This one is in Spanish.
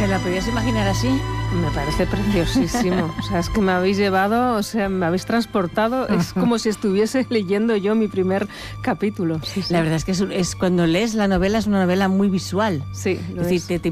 ¿Te la podías imaginar así? Me parece preciosísimo. O sea, es que me habéis llevado, o sea, me habéis transportado. Es como si estuviese leyendo yo mi primer capítulo. Sí, sí. La verdad es que es cuando lees la novela, es una novela muy visual. Sí, Es decir, te